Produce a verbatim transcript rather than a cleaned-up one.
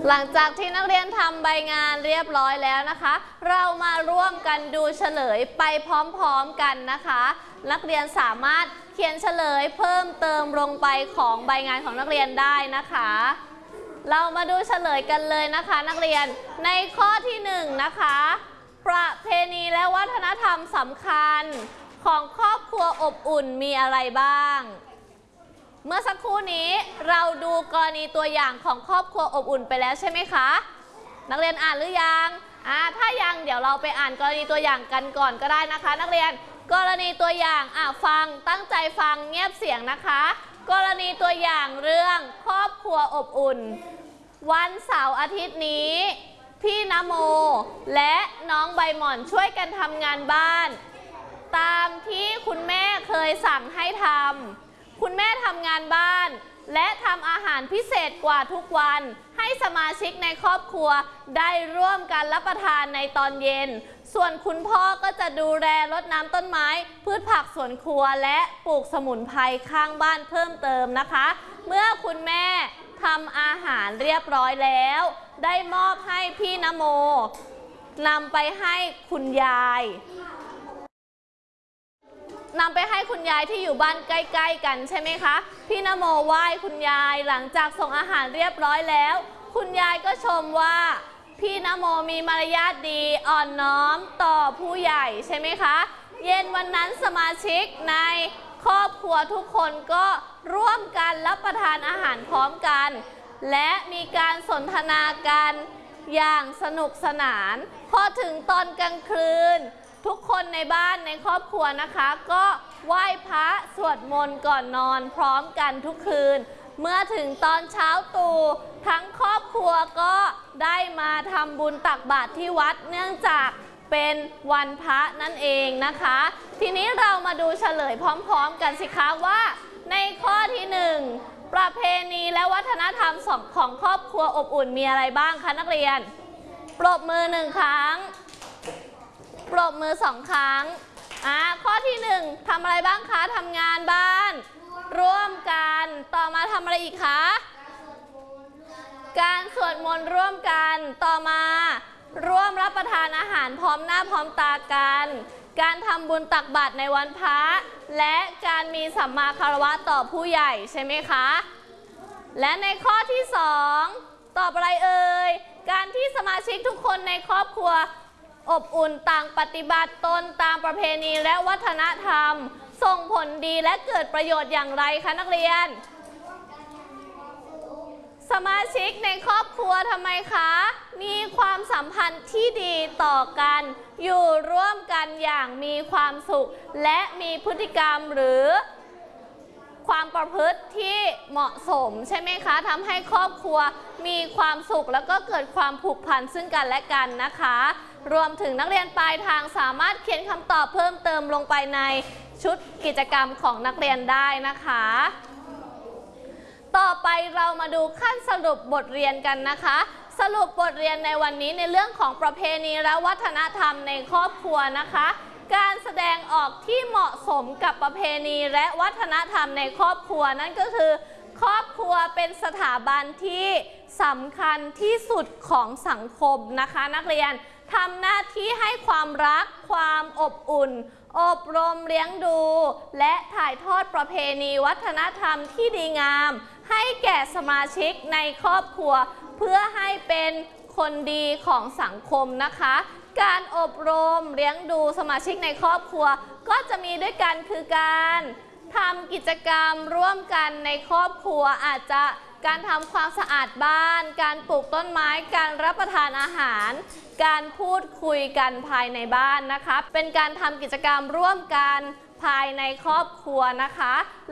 หลังจากที่นักเรียนทำใบงานเรียบร้อยแล้วนะคะเรามาร่วมกันดูเฉลยไปพร้อมๆกันนะคะนักเรียนสามารถเขียนเฉลยเพิ่มเติมลงไปของใบงานของนักเรียนได้นะคะเรามาดูเฉลยกันเลยนะคะนักเรียนในข้อที่หนึ่งนะคะประเพณีและวัฒนธรรมสำคัญของครอบครัวอบอุ่นมีอะไรบ้างเมื่อสักครู่นี้เราดูกรณีตัวอย่างของครอบครัวอบอุ่นไปแล้วใช่ไหมคะนักเรียนอ่านหรือยังอ่าถ้ายังเดี๋ยวเราไปอ่านกรณีตัวอย่างกันก่อนก็ได้นะคะนักเรียนกรณีตัวอย่างอ่ะฟังตั้งใจฟังเงียบเสียงนะคะกรณีตัวอย่างเรื่องครอบครัวอบอุ่นวันเสาร์อาทิตย์นี้พี่นโมและน้องใบหม่อนช่วยกันทำงานบ้านตามที่คุณแม่เคยสั่งให้ทำคุณแม่ทำงานบ้านและทำอาหารพิเศษกว่าทุกวันให้สมาชิกในครอบครัวได้ร่วมกันรับประทานในตอนเย็นส่วนคุณพ่อก็จะดูแลรดน้ำต้นไม้พืชผักสวนครัวและปลูกสมุนไพรข้างบ้านเพิ่มเติมนะคะเมื่อคุณแม่ทำอาหารเรียบร้อยแล้วได้มอบให้พี่นโมนำไปให้คุณยายนำไปให้คุณยายที่อยู่บ้านใกล้ๆกันใช่ไหมคะพี่นโมไหว้คุณยายหลังจากส่งอาหารเรียบร้อยแล้วคุณยายก็ชมว่าพี่นโมมีมารยาทดีอ่อนน้อมต่อผู้ใหญ่ใช่ไหมคะเย็นวันนั้นสมาชิกในครอบครัวทุกคนก็ร่วมกันรับประทานอาหารพร้อมกันและมีการสนทนากันอย่างสนุกสนานพอถึงตอนกลางคืนทุกคนในบ้านในครอบครัวนะคะก็ไหว้พระสวดมนต์ก่อนนอนพร้อมกันทุกคืนเมื่อถึงตอนเช้าตรู่ทั้งครอบครัวก็ได้มาทำบุญตักบาตรที่วัดเนื่องจากเป็นวันพระนั่นเองนะคะทีนี้เรามาดูเฉลยพร้อมๆกันสิคะว่าในข้อที่หนึ่งประเพณีและวัฒนธรรมของครอบครัวอบอุ่นมีอะไรบ้างคะนักเรียนปรบมือหนึ่งครั้งปรบมือสองครั้งอ่าข้อที่หนึ่งทำอะไรบ้างคะทำงานบ้านร่วมกันต่อมาทำอะไรอีกคะการสวดมนต์ร่วมกันต่อมาร่วมรับประทานอาหารพร้อมหน้าพร้อมตากันการทำบุญตักบาตรในวันพระและการมีสัมมาคารวะต่อผู้ใหญ่ใช่ไหมคะและในข้อที่สองตอบอะไรเอ่ยการที่สมาชิกทุกคนในครอบครัวอบอุ่นต่างปฏิบัติตนตามประเพณีและวัฒนธรรมส่งผลดีและเกิดประโยชน์อย่างไรคะนักเรียนสมาชิกในครอบครัวทำไมคะมีความสัมพันธ์ที่ดีต่อกันอยู่ร่วมกันอย่างมีความสุขและมีพฤติกรรมหรือความประพฤติที่เหมาะสมใช่ไหมคะทำให้ครอบครัวมีความสุขแล้วก็เกิดความผูกพันซึ่งกันและกันนะคะรวมถึงนักเรียนปลายทางสามารถเขียนคำตอบเพิ่มเติมลงไปในชุดกิจกรรมของนักเรียนได้นะคะต่อไปเรามาดูขั้นสรุปบทเรียนกันนะคะสรุปบทเรียนในวันนี้ในเรื่องของประเพณีและวัฒนธรรมในครอบครัวนะคะการแสดงออกที่เหมาะสมกับประเพณีและวัฒนธรรมในครอบครัวนั่นก็คือครอบครัวเป็นสถาบันที่สำคัญที่สุดของสังคมนะคะนักเรียนทำหน้าที่ให้ความรักความอบอุ่นอบรมเลี้ยงดูและถ่ายทอดประเพณีวัฒนธรรมที่ดีงามให้แก่สมาชิกในครอบครัวเพื่อให้เป็นคนดีของสังคมนะคะการอบรมเลี้ยงดูสมาชิกในครอบครัวก็จะมีด้วยกันคือการทำกิจกรรมร่วมกันในครอบครัวอาจจะการทำความสะอาดบ้านการปลูกต้นไม้การรับประทานอาหารการพูดคุยกันภายในบ้านนะคะเป็นการทำกิจกรรมร่วมกันภายในครอบครัวนะคะ